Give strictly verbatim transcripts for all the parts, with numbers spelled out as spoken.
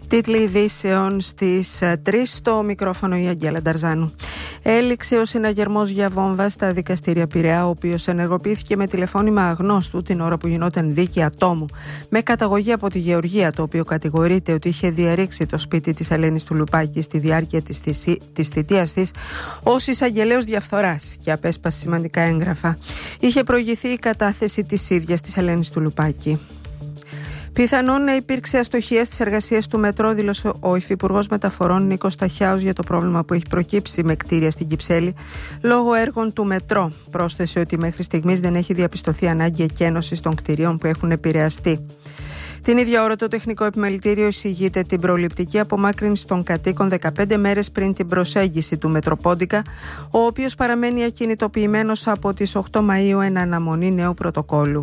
Τίτλοι ειδήσεων στις τρεις, στο μικρόφωνο η Αγγέλα Νταρζάνου. Έληξε ο συναγερμός για βόμβα στα δικαστήρια Πειραιά, ο οποίος ενεργοποιήθηκε με τηλεφώνημα αγνώστου την ώρα που γινόταν δίκη ατόμου, με καταγωγή από τη Γεωργία, το οποίο κατηγορείται ότι είχε διαρρήξει το σπίτι της Ελένης του Λουπάκη στη διάρκεια της, θυσί... της θητείας της ως εισαγγελέος διαφθοράς και απέσπασε σημαντικά έγγραφα. Είχε προηγηθεί η κατάθεση της ίδιας της Ελένης του Λουπάκη. Πιθανόν να υπήρξε αστοχία στις εργασίες του μετρό, δήλωσε ο Υφυπουργός Μεταφορών Νίκος Ταχιάος για το πρόβλημα που έχει προκύψει με κτίρια στην Κυψέλη λόγω έργων του μετρό. Πρόσθεσε ότι μέχρι στιγμής δεν έχει διαπιστωθεί ανάγκη εκένωσης των κτιρίων που έχουν επηρεαστεί. Την ίδια ώρα το Τεχνικό Επιμελητήριο εισηγείται την προληπτική απομάκρυνση των κατοίκων δεκαπέντε μέρες πριν την προσέγγιση του Μετροπόντικα, ο οποίος παραμένει ακινητοποιημένος από τις οκτώ Μαΐου εν αναμονή νέου πρωτοκόλου.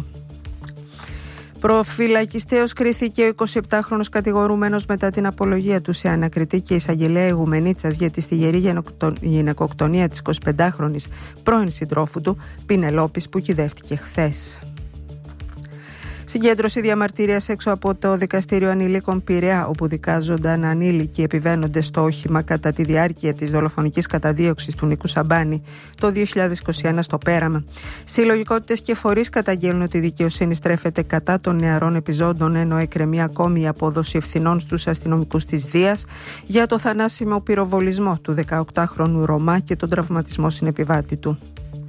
Προφυλακιστέως κρίθηκε ο εικοσιεπτάχρονος κατηγορούμενος μετά την απολογία του σε ανακριτή και εισαγγελέα Ιγουμενίτσας για τη στιγερή γυναικοκτονία της εικοσιπεντάχρονης πρώην συντρόφου του Πινελόπης, που κυδεύτηκε χθες. Συγκέντρωση διαμαρτυρίας έξω από το Δικαστήριο Ανηλίκων Πειραιά, όπου δικάζονταν ανήλικοι επιβαίνοντες στο όχημα κατά τη διάρκεια της δολοφονικής καταδίωξης του Νίκου Σαμπάνη το δύο χιλιάδες είκοσι ένα στο Πέραμα. Συλλογικότητες και φορείς καταγγέλνουν ότι η δικαιοσύνη στρέφεται κατά των νεαρών επιζώντων, ενώ εκκρεμεί ακόμη η απόδοση ευθυνών στους αστυνομικούς της Δίας για το θανάσιμο πυροβολισμό του δεκαοκτάχρονου Ρωμά και τον τραυματισμό συνεπιβάτη του.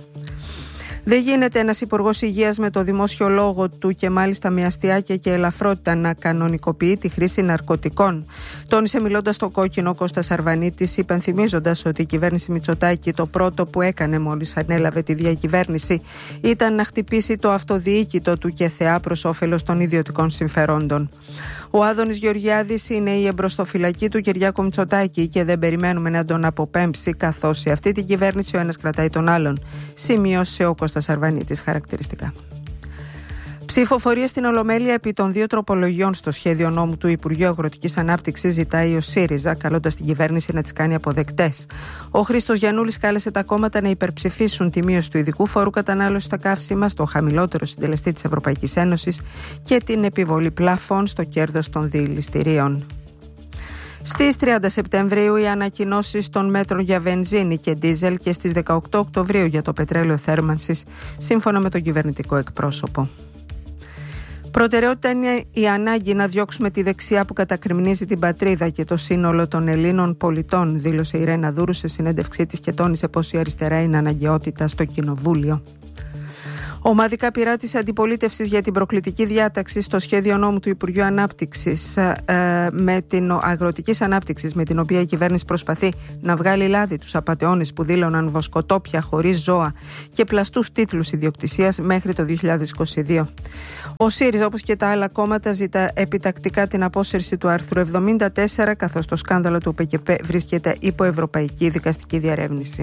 Δεν γίνεται ένας υπουργός υγείας με το δημόσιο λόγο του και μάλιστα με αστιάκια και ελαφρότητα να κανονικοποιεί τη χρήση ναρκωτικών. Τόνισε μιλώντας στο Κόκκινο Κώστας Αρβανίτης, υπενθυμίζοντας ότι η κυβέρνηση Μητσοτάκη το πρώτο που έκανε μόλις ανέλαβε τη διακυβέρνηση ήταν να χτυπήσει το αυτοδιοίκητο του και θεά προς όφελος των ιδιωτικών συμφερόντων. Ο Άδωνης Γεωργιάδης είναι η εμπροστοφυλακή του Κυριάκου Μητσοτάκη και δεν περιμένουμε να τον αποπέμψει, καθώς σε αυτή την κυβέρνηση ο ένας κρατάει τον άλλον, σημείωσε ο Κώστας Αρβανίτης χαρακτηριστικά. Ψηφοφορία στην Ολομέλεια επί των δύο τροπολογιών στο σχέδιο νόμου του Υπουργείου Αγροτικής Ανάπτυξης ζητάει ο ΣΥΡΙΖΑ, καλώντας την κυβέρνηση να τις κάνει αποδεκτές. Ο Χρήστος Γιαννούλης κάλεσε τα κόμματα να υπερψηφίσουν τη μείωση του ειδικού φόρου κατανάλωσης στα καύσιμα, στο χαμηλότερο συντελεστή της Ευρωπαϊκής Ένωσης και την επιβολή πλαφών στο κέρδος των διελιστηρίων. Στις τριάντα Σεπτεμβρίου οι ανακοινώσεις των μέτρων για βενζίνη και ντίζελ και στις δεκαοκτώ Οκτωβρίου για το πετρέλαιο θέρμανσης, σύμφωνα με τον κυβερνητικό εκπρόσωπο. Προτεραιότητα είναι η ανάγκη να διώξουμε τη δεξιά που κατακριμνίζει την πατρίδα και το σύνολο των Ελλήνων πολιτών, δήλωσε η Ρένα Δούρου σε συνέντευξή της και τόνισε πως η αριστερά είναι αναγκαιότητα στο Κοινοβούλιο. Ομαδικά πειρά της αντιπολίτευσης για την προκλητική διάταξη στο σχέδιο νόμου του Υπουργείου Ανάπτυξης, ε, με την αγροτικής ανάπτυξης, με την οποία η κυβέρνηση προσπαθεί να βγάλει λάδι τους απατεώνες που δήλωναν βοσκοτόπια χωρίς ζώα και πλαστούς τίτλους ιδιοκτησίας μέχρι το δύο χιλιάδες είκοσι δύο. Ο ΣΥΡΙΖΑ, όπως και τα άλλα κόμματα, ζητά επιτακτικά την απόσυρση του άρθρου εβδομήντα τέσσερα, καθώς το σκάνδαλο του ΠΚΠ βρίσκεται υπό ευρωπαϊκή δικαστική διαρεύνηση.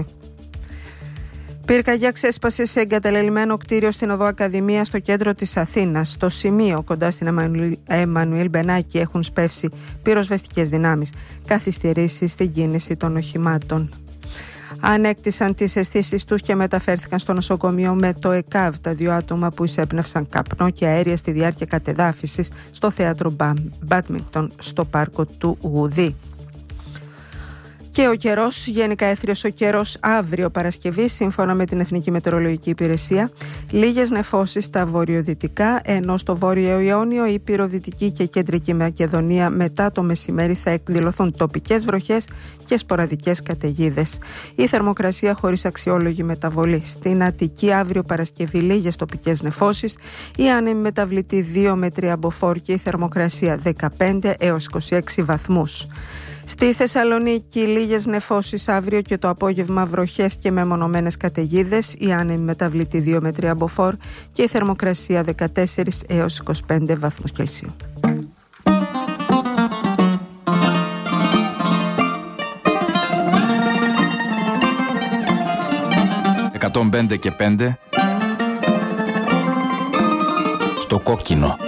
Πυρκαγιά ξέσπασε σε εγκαταλελειμμένο κτίριο στην Οδό Ακαδημία στο κέντρο της Αθήνας. Στο σημείο κοντά στην Εμμανουήλ Μπενάκη έχουν σπεύσει πυροσβεστικές δυνάμεις, καθυστερήσεις στην κίνηση των οχημάτων. Ανέκτησαν τις αισθήσεις τους και μεταφέρθηκαν στο νοσοκομείο με το ΕΚΑΒ τα δύο άτομα που εισέπνευσαν καπνό και αέρια στη διάρκεια κατεδάφισης στο θέατρο Μπάντμιγκτον στο πάρκο του Γουδί. Και ο καιρός, γενικά έθριος ο καιρός αύριο Παρασκευή, σύμφωνα με την Εθνική Μετεωρολογική Υπηρεσία, λίγες νεφώσεις στα βορειοδυτικά, ενώ στο βόρειο Ιόνιο, η πυροδυτική και κεντρική Μακεδονία μετά το μεσημέρι θα εκδηλωθούν τοπικές βροχές και σποραδικές καταιγίδες. Η θερμοκρασία χωρίς αξιόλογη μεταβολή. Στην Αττική αύριο Παρασκευή λίγες τοπικές νεφώσεις, η άνεμη μεταβλητή δύο με τρία μποφόρ και η θερμοκρασία δεκαπέντε έως είκοσι έξι βαθμούς. Στη Θεσσαλονίκη λίγες νεφώσεις αύριο και το απόγευμα βροχές και μεμονωμένες καταιγίδες, η άνεμη μεταβλητή δύο με τρία μποφόρ και η θερμοκρασία δεκατέσσερα έως είκοσι πέντε βαθμούς Κελσίου. εκατόν πέντε και πέντε στο Κόκκινο.